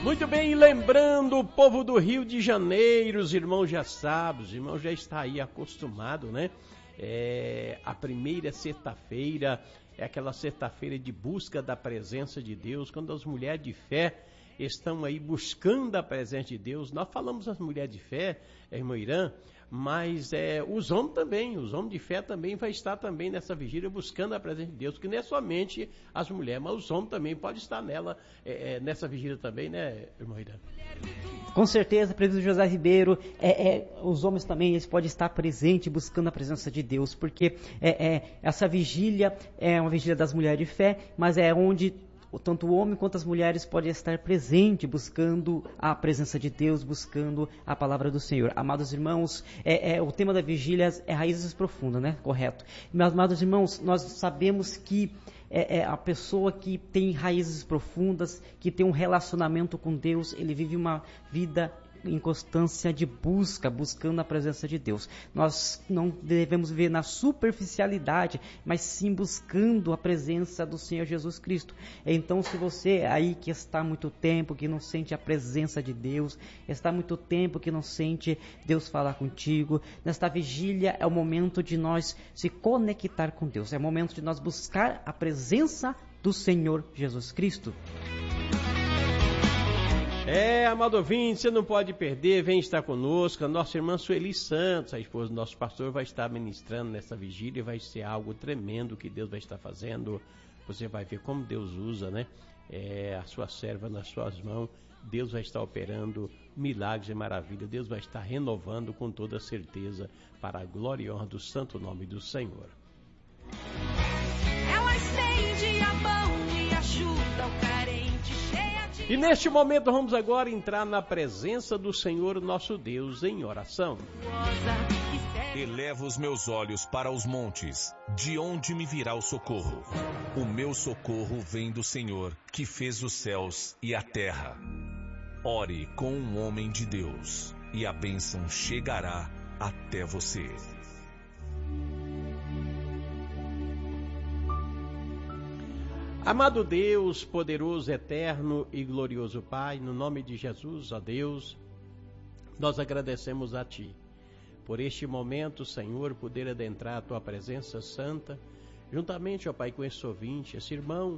Muito bem, lembrando o povo do Rio de Janeiro, os irmãos já sabem, os irmãos já estão aí acostumados, né? A primeira sexta-feira é aquela sexta-feira de busca da presença de Deus, quando as mulheres de fé estão aí buscando a presença de Deus. Nós falamos das mulheres de fé, irmão Irã, mas os homens de fé também vai estar também nessa vigília buscando a presença de Deus, que não é somente as mulheres, mas os homens também podem estar nessa vigília também, né, irmão Irã? Com certeza, presbítero José Ribeiro, os homens também eles podem estar presentes buscando a presença de Deus, porque essa vigília é uma vigília das mulheres de fé, mas é onde tanto o homem quanto as mulheres podem estar presentes, buscando a presença de Deus, buscando a palavra do Senhor. Amados irmãos, o tema da vigília é raízes profundas, né? Correto. Meus amados irmãos, nós sabemos que a pessoa que tem raízes profundas, que tem um relacionamento com Deus, ele vive uma vida em constância de buscando a presença de Deus. Nós não devemos viver na superficialidade, mas sim buscando a presença do Senhor Jesus Cristo. Então, se você aí que está há muito tempo, que não sente a presença de Deus, está há muito tempo que não sente Deus falar contigo, nesta vigília é o momento de nós se conectar com Deus, é o momento de nós buscar a presença do Senhor Jesus Cristo. Amado ouvinte, você não pode perder, vem estar conosco. A nossa irmã Sueli Santos, a esposa do nosso pastor, vai estar ministrando nessa vigília e vai ser algo tremendo que Deus vai estar fazendo. Você vai ver como Deus usa, né? A sua serva nas suas mãos. Deus vai estar operando milagres e maravilhas. Deus vai estar renovando com toda certeza para a glória e honra do santo nome do Senhor. Ela estende a mão e ajuda o carente. E neste momento vamos agora entrar na presença do Senhor nosso Deus em oração. Elevo os meus olhos para os montes, de onde me virá o socorro? O meu socorro vem do Senhor, que fez os céus e a terra. Ore com um homem de Deus, e a bênção chegará até você. Amado Deus, poderoso, eterno e glorioso Pai, no nome de Jesus, ó Deus, nós agradecemos a Ti por este momento, Senhor, poder adentrar a Tua presença santa, juntamente, ó Pai, com esse ouvinte, esse irmão,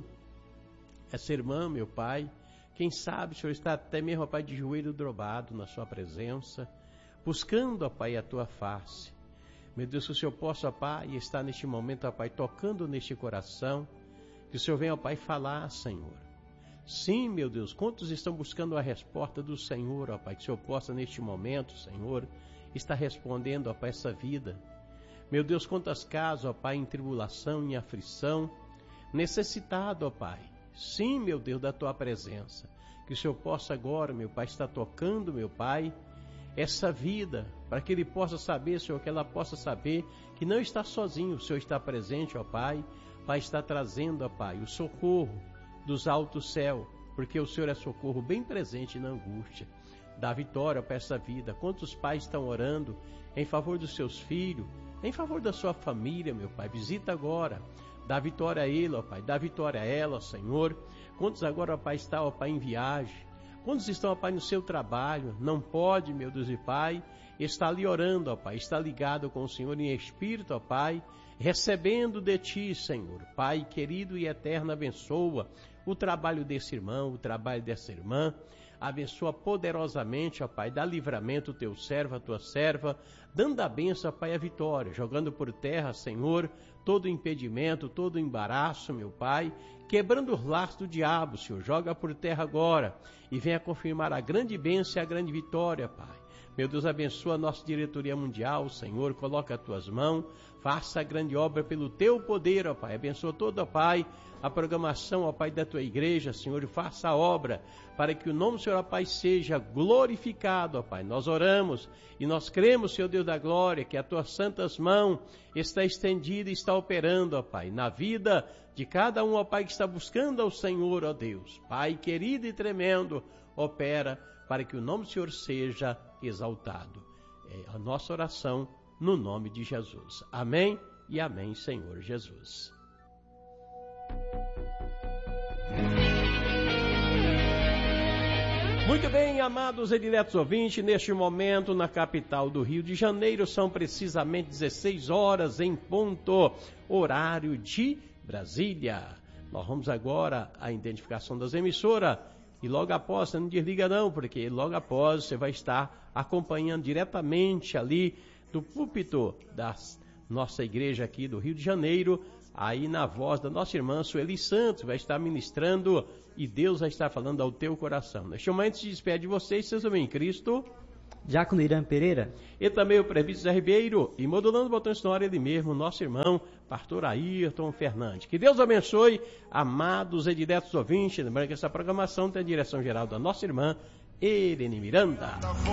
essa irmã, meu Pai. Quem sabe o Senhor está até mesmo, ó Pai, de joelho dobrado na Sua presença, buscando, ó Pai, a Tua face. Meu Deus, que o Senhor possa, ó Pai, estar neste momento, ó Pai, tocando neste coração. Que o Senhor venha, ó Pai, falar, Senhor. Sim, meu Deus, quantos estão buscando a resposta do Senhor, ó Pai, que o Senhor possa neste momento, Senhor, estar respondendo, ó Pai, essa vida. Meu Deus, quantas casas, ó Pai, em tribulação, em aflição, necessitado, ó Pai. Sim, meu Deus, da Tua presença. Que o Senhor possa agora, meu Pai, estar tocando, meu Pai, essa vida, para que ele possa saber, Senhor, que ela possa saber que não está sozinho, o Senhor está presente, ó Pai, Pai, está trazendo, ó Pai, o socorro dos altos céus, porque o Senhor é socorro bem presente na angústia. Dá vitória para essa vida. Quantos pais estão orando em favor dos seus filhos, em favor da sua família, meu Pai? Visita agora. Dá vitória a ele, ó Pai. Dá vitória a ela, ó Senhor. Quantos agora, ó Pai, estão, ó Pai, em viagem? Quantos estão, ó Pai, no seu trabalho? Não pode, meu Deus e Pai, está ali orando, ó Pai. Está ligado com o Senhor em espírito, ó Pai, recebendo de Ti, Senhor. Pai querido e eterno, abençoa o trabalho desse irmão, o trabalho dessa irmã. Abençoa poderosamente, ó Pai, dá livramento ao Teu servo, a Tua serva, dando a bênção, ó Pai, a vitória, jogando por terra, Senhor, todo impedimento, todo embaraço, meu Pai, quebrando os laços do diabo, Senhor, joga por terra agora e venha confirmar a grande bênção e a grande vitória, Pai. Meu Deus, abençoa a nossa diretoria mundial, Senhor, coloca as Tuas mãos, faça a grande obra pelo Teu poder, ó Pai. Abençoa toda, ó Pai, a programação, ó Pai, da Tua igreja, Senhor, e faça a obra para que o nome do Senhor, ó Pai, seja glorificado, ó Pai. Nós oramos e nós cremos, Senhor Deus da glória, que as Tuas santas mãos está estendida e está operando, ó Pai, na vida de cada um, ó Pai, que está buscando ao Senhor, ó Deus. Pai querido e tremendo, opera para que o nome do Senhor seja exaltado. É a nossa oração no nome de Jesus. Amém e amém, Senhor Jesus. Muito bem, amados e diretos ouvintes, neste momento na capital do Rio de Janeiro são precisamente 16 horas em ponto, horário de Brasília. Nós vamos agora à identificação das emissoras e logo após, você não desliga não, porque logo após você vai estar acompanhando diretamente ali do púlpito da nossa igreja aqui do Rio de Janeiro, aí na voz da nossa irmã Sueli Santos, vai estar ministrando e Deus vai estar falando ao teu coração. Neste momento se despede de vocês, seus amigos em Cristo, Diácono Irã Pereira e também o presbítero Zé Ribeiro, e modulando o botão sonoro ele mesmo, nosso irmão, pastor Ayrton Fernandes. Que Deus abençoe, amados e diretos ouvintes, lembrando que essa programação tem a direção geral da nossa irmã Irene Miranda.